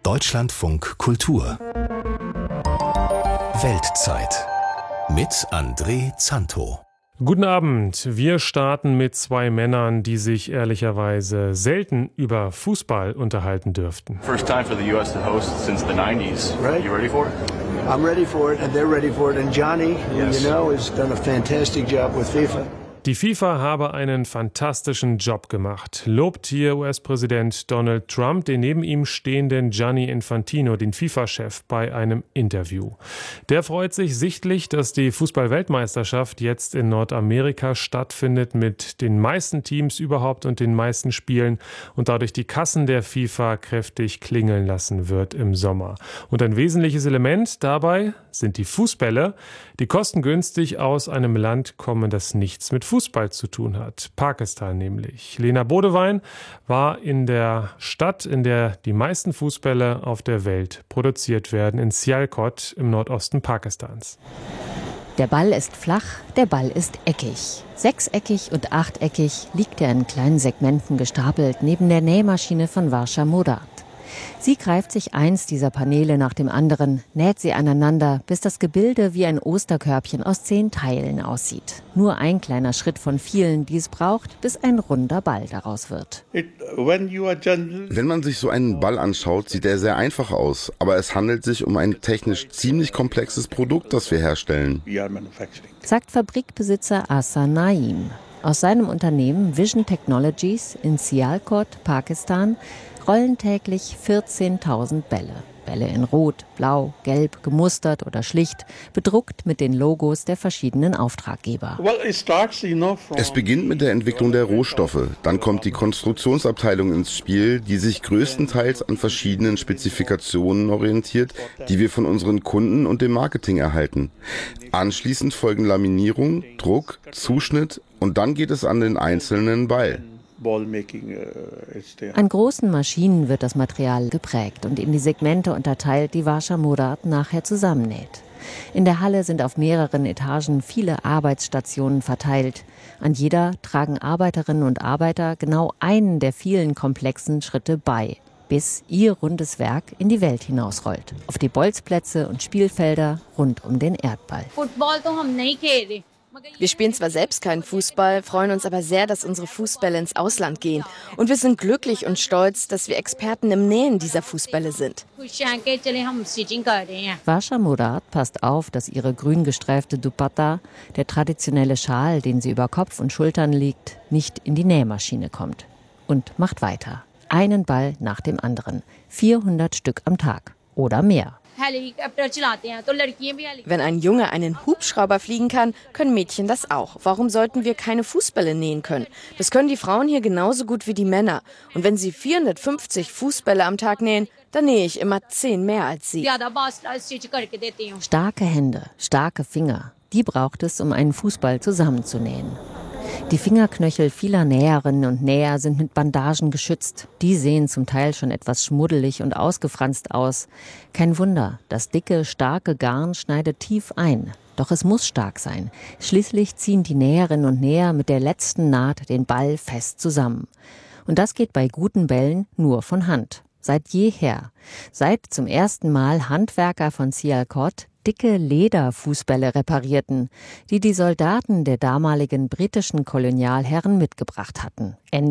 Deutschlandfunk Kultur Weltzeit mit André Zanto. Guten Abend. Wir starten mit zwei Männern, die sich ehrlicherweise selten über Fußball unterhalten dürften. First time for the US to host since the 90s. Right. You ready for it? I'm ready for it, and they're ready for it. And Johnny, Yes. you know, has done a fantastic job with FIFA. Die FIFA habe einen fantastischen Job gemacht, lobt hier US-Präsident Donald Trump den neben ihm stehenden Gianni Infantino, den FIFA-Chef, bei einem Interview. Der freut sich sichtlich, dass die Fußball-Weltmeisterschaft jetzt in Nordamerika stattfindet mit den meisten Teams überhaupt und den meisten Spielen und dadurch die Kassen der FIFA kräftig klingeln lassen wird im Sommer. Und ein wesentliches Element dabei sind die Fußbälle, die kostengünstig aus einem Land kommen, das nichts mit Fußball zu tun hat. Pakistan nämlich. Lena Bodewein war in der Stadt, in der die meisten Fußbälle auf der Welt produziert werden, in Sialkot im Nordosten Pakistans. Der Ball ist flach, der Ball ist eckig. Sechseckig und achteckig liegt er in kleinen Segmenten gestapelt neben der Nähmaschine von Varsha Modart. Sie greift sich eins dieser Paneele nach dem anderen, näht sie aneinander, bis das Gebilde wie ein Osterkörbchen aus 10 Teilen aussieht. Nur ein kleiner Schritt von vielen, die es braucht, bis ein runder Ball daraus wird. Wenn man sich so einen Ball anschaut, sieht er sehr einfach aus, aber es handelt sich um ein technisch ziemlich komplexes Produkt, das wir herstellen, sagt Fabrikbesitzer Asa Naim. Aus seinem Unternehmen Vision Technologies in Sialkot, Pakistan, rollen täglich 14.000 Bälle. Bälle in Rot, Blau, Gelb, gemustert oder schlicht, bedruckt mit den Logos der verschiedenen Auftraggeber. Es beginnt mit der Entwicklung der Rohstoffe, dann kommt die Konstruktionsabteilung ins Spiel, die sich größtenteils an verschiedenen Spezifikationen orientiert, die wir von unseren Kunden und dem Marketing erhalten. Anschließend folgen Laminierung, Druck, Zuschnitt und dann geht es an den einzelnen Ball. An großen Maschinen wird das Material geprägt und in die Segmente unterteilt, die Varsha Modart nachher zusammennäht. In der Halle sind auf mehreren Etagen viele Arbeitsstationen verteilt. An jeder tragen Arbeiterinnen und Arbeiter genau einen der vielen komplexen Schritte bei, bis ihr rundes Werk in die Welt hinausrollt. Auf die Bolzplätze und Spielfelder rund um den Erdball. Wir spielen zwar selbst keinen Fußball, freuen uns aber sehr, dass unsere Fußbälle ins Ausland gehen. Und wir sind glücklich und stolz, dass wir Experten im Nähen dieser Fußbälle sind. Varsha Modart passt auf, dass ihre grün gestreifte Dupatta, der traditionelle Schal, den sie über Kopf und Schultern liegt, nicht in die Nähmaschine kommt. Und macht weiter. Einen Ball nach dem anderen. 400 Stück am Tag oder mehr. Wenn ein Junge einen Hubschrauber fliegen kann, können Mädchen das auch. Warum sollten wir keine Fußbälle nähen können? Das können die Frauen hier genauso gut wie die Männer. Und wenn sie 450 Fußbälle am Tag nähen, dann nähe ich immer 10 mehr als sie. Starke Hände, starke Finger, die braucht es, um einen Fußball zusammenzunähen. Die Fingerknöchel vieler Näherinnen und Näher sind mit Bandagen geschützt. Die sehen zum Teil schon etwas schmuddelig und ausgefranst aus. Kein Wunder, das dicke, starke Garn schneidet tief ein. Doch es muss stark sein. Schließlich ziehen die Näherinnen und Näher mit der letzten Naht den Ball fest zusammen. Und das geht bei guten Bällen nur von Hand. Seit jeher. Seit zum ersten Mal Handwerker von Sialkot dicke Lederfußbälle reparierten, die die Soldaten der damaligen britischen Kolonialherren mitgebracht hatten.